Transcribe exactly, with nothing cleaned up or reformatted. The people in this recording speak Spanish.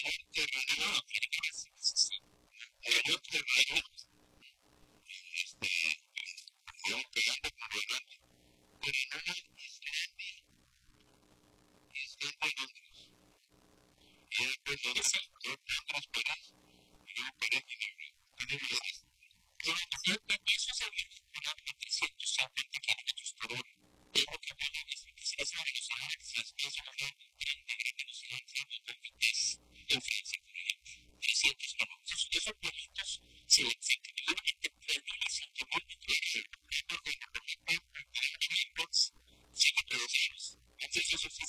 No, tiene que ser, sí, sí. Pero yo te digo, este, yo pegando con Ronaldo, pero no es grande, es grande Londres. Y después Londres, Londres, París.